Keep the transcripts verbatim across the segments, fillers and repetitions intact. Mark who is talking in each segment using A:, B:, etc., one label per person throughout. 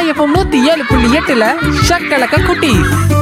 A: FM நூத்தி ஏழு புள்ளி எட்டுல ஷக்கலக்க குட்டி.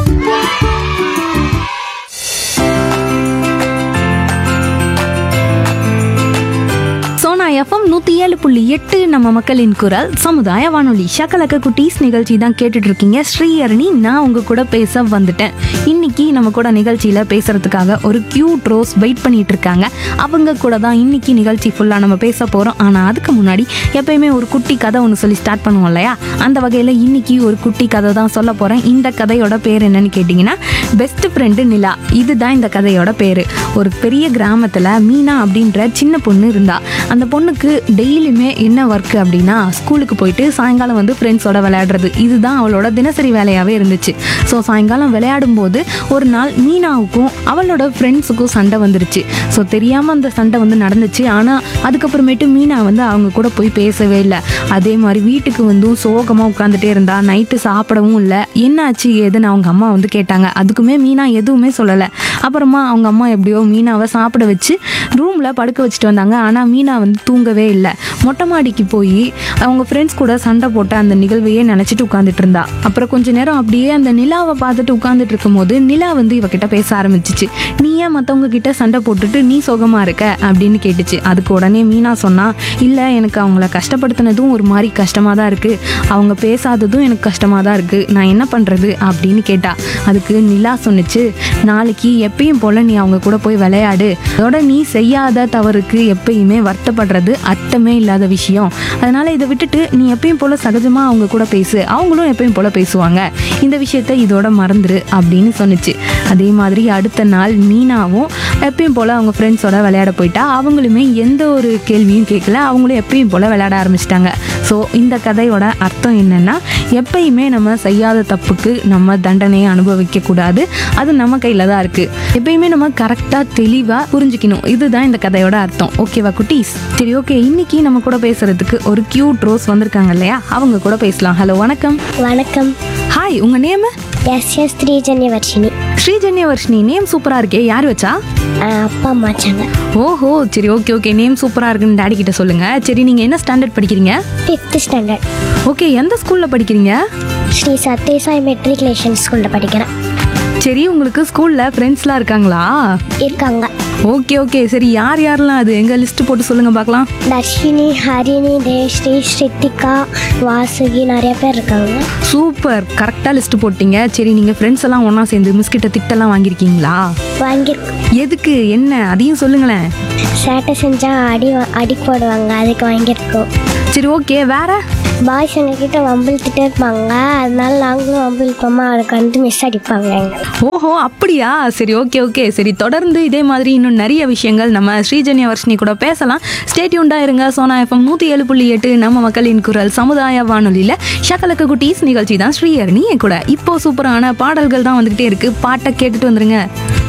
B: சோனா எஃப்எம் நூற்றி ஏழு புள்ளி எட்டு நம்ம மக்களின் குரல் சமுதாய வானொலி ஷக்கலக்க குட்டீஸ் நிகழ்ச்சி தான் கேட்டுட்டு இருக்கீங்க. ஸ்ரீஹரணி நான் உங்க கூட பேச வந்துட்டேன். இன்னைக்கு நம்ம கூட நிகழ்ச்சியில பேசுறதுக்காக ஒரு கியூட் ரோஸ் வெயிட் பண்ணிட்டு இருக்காங்க. அவங்க கூட தான் இன்னைக்கு நிகழ்ச்சி ஃபுல்லா நம்ம பேச போறோம். ஆனா அதுக்கு முன்னாடி எப்பயுமே ஒரு குட்டி கதை ஒன்று சொல்லி ஸ்டார்ட் பண்ணுவோம் இல்லையா? அந்த வகையில இன்னைக்கு ஒரு குட்டி கதை தான் சொல்ல போறேன். இந்த கதையோட பேர் என்னன்னு கேட்டீங்கன்னா பெஸ்ட் ஃப்ரெண்டு நிலா. இதுதான் இந்த கதையோட பேரு. ஒரு பெரிய கிராமத்துல மீனா அப்படின்ற சின்ன பொண்ணு இருந்தா. அந்த பொண்ணுக்கு டெய்லியுமே என்ன ஒர்க் அப்படின்னா ஸ்கூலுக்கு போயிட்டு சாயங்காலம் வந்து ஃப்ரெண்ட்ஸோட விளையாடுறது. இதுதான் அவளோட தினசரி வேலையாகவே இருந்துச்சு. ஸோ சாயங்காலம் விளையாடும் போது ஒரு நாள் மீனாவுக்கும் அவளோட ஃப்ரெண்ட்ஸுக்கும் சண்டை வந்துருச்சு. ஸோ தெரியாமல் அந்த சண்டை வந்து நடந்துச்சு. ஆனால் அதுக்கப்புறமேட்டு மீனா வந்து அவங்க கூட போய் பேசவே இல்லை. அதே மாதிரி வீட்டுக்கு வந்து சோகமாக உட்காந்துட்டே இருந்தா. நைட்டு சாப்பிடவும் இல்லை. என்னாச்சு ஏதுன்னு அவங்க அம்மா வந்து கேட்டாங்க. அதுக்குமே மீனா எதுவுமே சொல்லலை. அப்புறமா அவங்க அம்மா எப்படியோ மீனாவை சாப்பிட வச்சு ரூமில் படுக்க வச்சுட்டு வந்தாங்க. ஆனால் மீனா வந்து தூங்கவே இல்லை. மொட்டை மாடிக்கு போய் அவங்க ஃப்ரெண்ட்ஸ் கூட சண்டை போட்ட அந்த நிகழ்வையே நினச்சிட்டு உட்காந்துட்டு இருந்தா. அப்புறம் கொஞ்ச நேரம் அப்படியே அந்த நிலாவை பார்த்துட்டு உட்காந்துட்டு இருக்கும் போது நிலா வந்து இவகிட்ட பேச ஆரம்பிச்சிச்சு. நீ ஏன் மற்றவங்க கிட்ட சண்டை போட்டுட்டு நீ சுகமா இருக்க அப்படின்னு கேட்டுச்சு. அதுக்கு உடனே மீனா சொன்னா, இல்லை எனக்கு அவங்கள கஷ்டப்படுத்தினதும் ஒரு மாதிரி கஷ்டமாக தான் இருக்குது. அவங்க பேசாததும் எனக்கு கஷ்டமாக தான் இருக்குது. நான் என்ன பண்ணுறது அப்படின்னு கேட்டா. அதுக்கு நிலா சொன்னிச்சு, நாளைக்கு எப்பயும் போல் நீ அவங்க கூட போய் விளையாடு. அதோட நீ செய்யாத தவறுக்கு எப்பயுமே வருத்தப்படுறது அர்த்தமே இல்லாத விஷயம். அதனால இதை விட்டுட்டு நீ எப்பயும் போல சகஜமா அவங்க கூட பேசு. அவங்களும் எப்பயும் போல பேசுவாங்க. இந்த விஷயத்த இதோட மறந்துரு அப்படின்னு சொன்னிச்சு. அதே மாதிரி அடுத்த நாள் மீனாவும் எப்பயும் போல அவங்க ஃப்ரெண்ட்ஸோட விளையாட போயிட்டா. அவங்களுமே எந்த ஒரு கேள்வியும் கேட்கல. அவங்களும் எப்பயும் போல விளையாட ஆரம்பிச்சிட்டாங்க. ஸோ இந்த கதையோட அர்த்தம் என்னன்னா, எப்பயுமே நம்ம செய்யாத தப்புக்கு நம்ம தண்டனையை அனுபவிக்க கூடாது. அது நம்ம கையில தான் இருக்கு. எப்பயுமே நம்ம கரெக்டா தெளிவா புரிஞ்சுக்கணும். இதுதான் இந்த கதையோட அர்த்தம். ஓகேவா குட்டீஸ்? சரி, ஓகே. இன்னைக்கு நம்ம கூட பேசுறதுக்கு ஒரு கியூட் ரோஸ் வந்திருக்காங்க இல்லையா? அவங்க கூட பேசலாம். ஹலோ, வணக்கம்.
C: வணக்கம்.
B: ஹாய், உங்க நேம்?
C: S S ஸ்ரீஜன்யவர்ஷினி.
B: ஸ்ரீஜன்யவர்ஷினி நேம் சூப்பரா இருக்கே. யார் வச்சா?
C: அப்பா அம்மாச்சாங்க.
B: ஓஹோ, சரி, ஓகே ஓகே. நேம் சூப்பரா இருக்குன்னு டாடி கிட்ட சொல்லுங்க. சரி, நீங்க என்ன ஸ்டாண்டர்ட் படிக்கிறீங்க?
C: Fifth standard.
B: ஓகே, எந்த ஸ்கூல்ல படிக்கிறீங்க?
C: ஸ்ரீ சத்யசாய் மெட்ரிகுலேஷன் ஸ்கூலில் படிக்கிறேன்.
B: சரி, உங்களுக்கு ஸ்கூல்ல ஃப்ரெண்ட்ஸ்லாம் இருக்காங்களா?
C: இருக்காங்க.
B: Okay okay. சரி, யார் யாரெல்லாம்? அது எங்க லிஸ்ட் போட்டு சொல்லுங்க பார்க்கலாம்.
C: தர்ஷினி, ஹரிணி, தேவ்ஸ்ரீ, ஸ்ரித்திகா, வாசுகி, நிறைய பேர் இருக்காங்க.
B: சூப்பர், கரெக்டாக லிஸ்ட் போட்டீங்க. சரி, நீங்கள் ஃப்ரெண்ட்ஸ் எல்லாம் ஒன்றா சேர்ந்து மிஸ் கிட்ட திட்டெல்லாம் வாங்கியிருக்கீங்களா?
C: வாங்கியிருக்கோம்.
B: எதுக்கு, என்ன அதையும் சொல்லுங்களேன்.
C: சேட்டை செஞ்சால் அடி அடி போடுவாங்க, அதுக்கு வாங்கியிருக்கோம்.
B: சரி, ஓகே. வேற?
C: பாய்ஸ் எங்ககிட்ட வம்பிழுத்துட்டே இருப்பாங்க. அதனால நாங்களும் வம்பிழுப்போமா, அதுக்கு வந்து மிஸ் அடிப்பாங்க எங்க.
B: ஓஹோ, அப்படியா? சரி, ஓகே ஓகே. சரி, தொடர்ந்து இதே மாதிரி இன்னும் நிறைய விஷயங்கள் நம்ம ஸ்ரீஜன்யவர்ஷினி கூட பேசலாம். ஸ்டே டியூன்டா இருங்க. சோனா எஃப்எம் நூற்றி ஏழு புள்ளி எட்டு நம்ம மக்களின் குரல் சமுதாய வானொலியில் ஷக்கலக்க குட்டீஸ் நிகழ்ச்சி தான். ஸ்ரீஹரணி என் கூட இப்போ சூப்பரான பாடல்கள் தான் வந்துகிட்டே இருக்கு. பாட்டை கேட்டுட்டு வந்துருங்க.